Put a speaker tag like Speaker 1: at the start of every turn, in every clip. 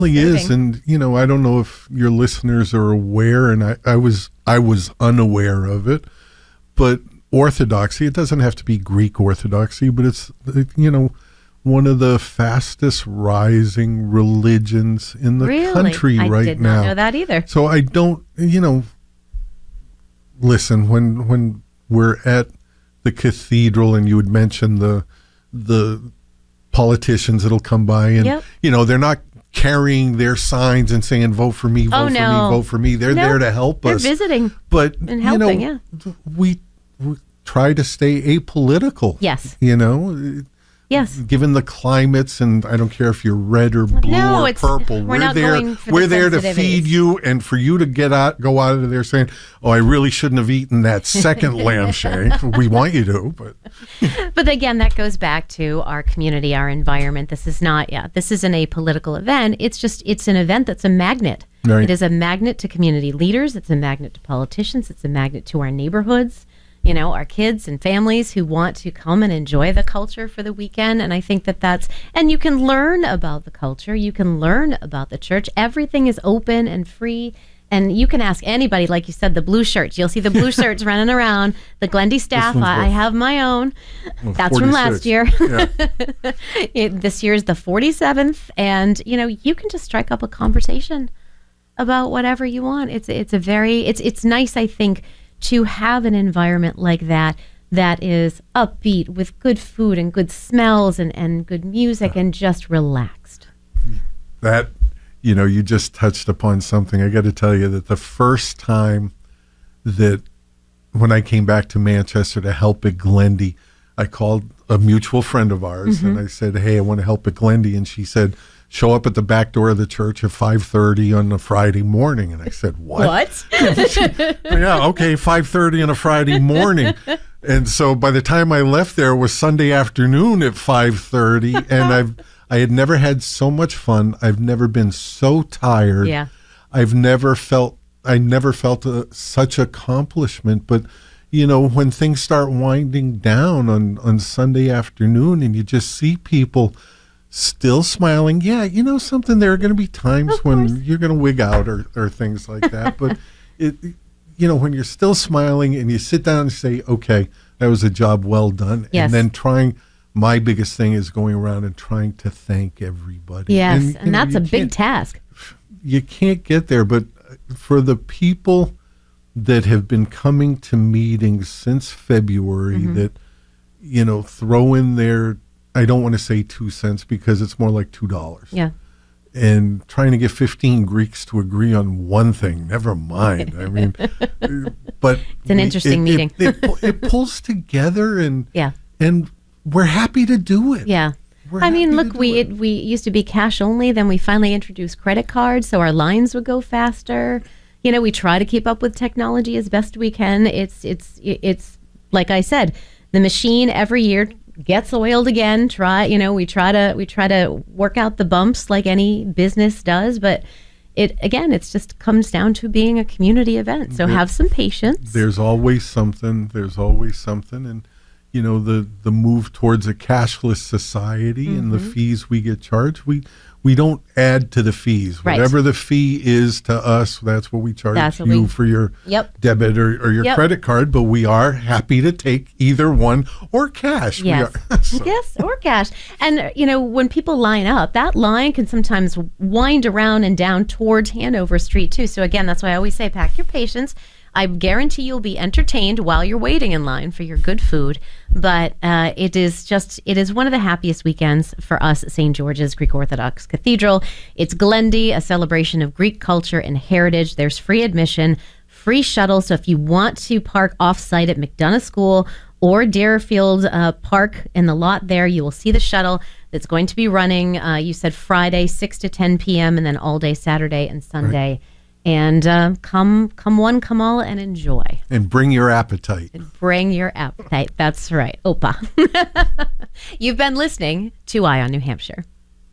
Speaker 1: It is, and I don't know if your listeners are aware, and I was unaware of it, but Orthodoxy, it doesn't have to be Greek Orthodoxy, but it's one of the fastest rising religions in the country right now. I did not know
Speaker 2: that either.
Speaker 1: So I don't, listen, when we're at the cathedral and you would mention the politicians that'll come by and, they're not carrying their signs and saying, vote for me, vote for me, vote for me. They're there to help us.
Speaker 2: They're visiting
Speaker 1: but,
Speaker 2: and helping,
Speaker 1: we try to stay apolitical.
Speaker 2: Yes.
Speaker 1: Yes. Given the climates, and I don't care if you're red or blue or purple, we're there to feed you, and for you to go out of there saying, "Oh, I really shouldn't have eaten that second lamb shank." We want you to,
Speaker 2: but again, that goes back to our community, our environment. This isn't a political event. It's an event that's a magnet. Right. It is a magnet to community leaders. It's a magnet to politicians. It's a magnet to our neighborhoods. Our kids and families who want to come and enjoy the culture for the weekend. And I think and you can learn about the culture. You can learn about the church. Everything is open and free. And you can ask anybody, like you said, the blue shirts. You'll see the blue shirts running around. The Glendy staff, I have my own. That's 46. From last year. Yeah. This year is the 47th. And, you can just strike up a conversation about whatever you want. It's nice, I think, to have an environment like that is upbeat with good food and good smells and good music and just relaxed.
Speaker 1: That, you just touched upon something. I got to tell you that the first time that when I came back to Manchester to help at Glendy, I called a mutual friend of ours and I said, "Hey, I want to help at Glendy." And she said, "Show up at the back door of the church at 5:30 on a Friday morning." And I said, "What?" Yeah, okay, 5:30 on a Friday morning. And so by the time I left there, it was Sunday afternoon at 5:30, and I had never had so much fun. I've never been so tired.
Speaker 2: Yeah.
Speaker 1: I never felt such accomplishment. But when things start winding down on Sunday afternoon, and you just see people still smiling, something, there are going to be times when you're going to wig out or things like that. But when you're still smiling and you sit down and say, "Okay, that was a job well done," and then my biggest thing is going around and trying to thank everybody.
Speaker 2: Yes, and that's a big task.
Speaker 1: You can't get there, but for the people that have been coming to meetings since February that, throw in their, I don't want to say 2 cents because it's more like $2.
Speaker 2: Yeah.
Speaker 1: And trying to get 15 Greeks to agree on one thing, never mind. I mean, but
Speaker 2: it's an interesting meeting.
Speaker 1: It pulls together, and we're happy to do it.
Speaker 2: Yeah. Look, we used to be cash only. Then we finally introduced credit cards, so our lines would go faster. We try to keep up with technology as best we can. It's like I said, the machine every year gets oiled again. We try to work out the bumps like any business does, but it just comes down to being a community event. So have some patience.
Speaker 1: There's always something. And the move towards a cashless society and the fees we get charged, we don't add to the fees.
Speaker 2: Right.
Speaker 1: Whatever the fee is to us, that's what we charge you for your debit or your credit card. But we are happy to take either one or cash.
Speaker 2: Yes, yes, or cash. And, when people line up, that line can sometimes wind around and down towards Hanover Street, too. So, again, that's why I always say pack your patience. I guarantee you'll be entertained while you're waiting in line for your good food. But it is one of the happiest weekends for us at St. George's Greek Orthodox Cathedral. It's Glendy, a celebration of Greek culture and heritage. There's free admission, free shuttle. So if you want to park off-site at McDonough School or Deerfield Park in the lot there, you will see the shuttle that's going to be running, you said Friday, 6 to 10 p.m., and then all day Saturday and Sunday. Right. And come one, come all, and enjoy.
Speaker 1: And bring your appetite.
Speaker 2: That's right. Opa. You've been listening to Eye on New Hampshire.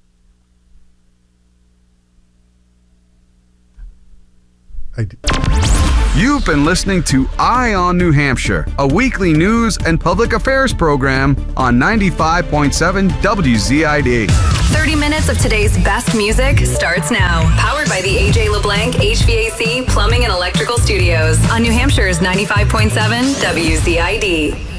Speaker 3: You've been listening to Eye on New Hampshire, a weekly news and public affairs program on 95.7 WZID.
Speaker 4: 30 minutes of today's best music starts now. Powered by the AJ LeBlanc HVAC, Plumbing, and Electrical Studios on New Hampshire's 95.7 WZID.